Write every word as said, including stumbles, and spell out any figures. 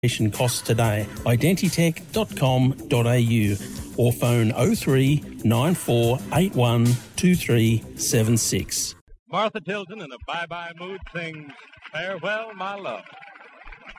costs today. Identitech dot com dot a u or phone oh three nine four eight one two three seven six. Martha Tilton in a bye-bye mood sings Farewell, My Love.